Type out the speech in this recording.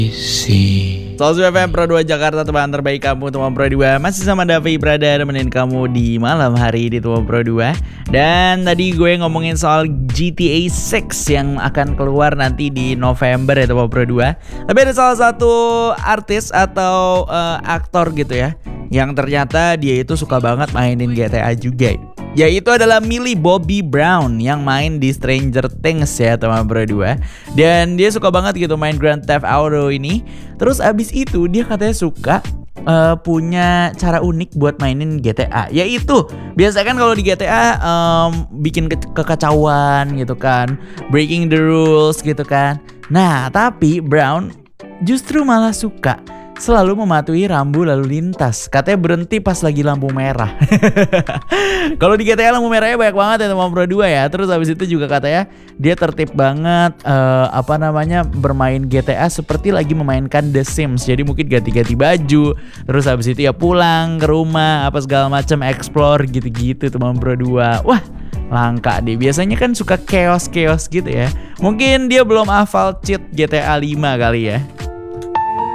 Selamat FM Pro 2 Jakarta, teman terbaik kamu teman Pro 2. Masih sama Davi Brada nemenin kamu di malam hari di teman Pro 2. Dan tadi gue ngomongin soal GTA 6 yang akan keluar nanti di November ya teman Pro 2. Tapi ada salah satu artis atau aktor gitu ya, yang ternyata dia itu suka banget mainin GTA juga, yaitu adalah Millie Bobby Brown yang main di Stranger Things ya teman Pro 2. Dan dia suka banget gitu main Grand Theft Auto ini. Terus abis itu dia katanya suka punya cara unik buat mainin GTA, yaitu biasa kan kalau di GTA bikin kekacauan gitu kan, breaking the rules gitu kan. Nah tapi Brown justru malah suka selalu mematuhi rambu lalu lintas. Katanya berhenti pas lagi lampu merah. Kalau di GTA lampu merahnya banyak banget ya teman Pro 2 ya. Terus habis itu juga katanya dia tertib banget bermain GTA seperti lagi memainkan The Sims. Jadi mungkin ganti-ganti baju, terus habis itu ya pulang ke rumah apa segala macam, explore gitu-gitu teman Pro 2. Wah, langka deh. Biasanya kan suka chaos gitu ya. Mungkin dia belum hafal cheat GTA 5 kali ya.